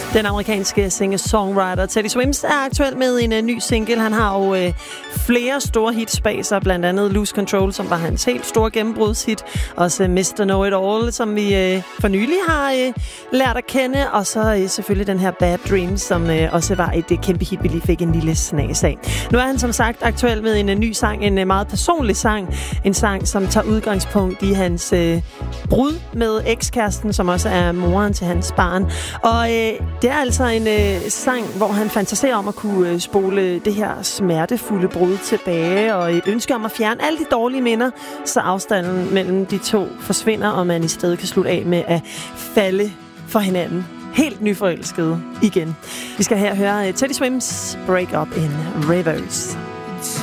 Den amerikanske singer-songwriter Teddy Swims er aktuel med en ny single. Han har jo flere store hits bag sig, blandt andet Lose Control, som var hans helt store gennembrudshit. Også Mr. Know It All, som vi for nylig har lært at kende. Og så selvfølgelig den her Bad Dreams, som også var et kæmpe hit, vi lige fik en lille snas af. Nu er han som sagt aktuel med en ny sang, en meget personlig sang. En sang, som tager udgangspunkt i hans brud med ekskæresten, som også er moren til hans barn. Og det er altså en sang, hvor han fantaserer om at kunne spole det her smertefulde brud tilbage, og et ønske om at fjerne alle de dårlige minder, så afstanden mellem de to forsvinder, og man i stedet kan slutte af med at falde for hinanden. Helt nyforelskede igen. Vi skal her høre Teddy Swims Break Up in Reverse.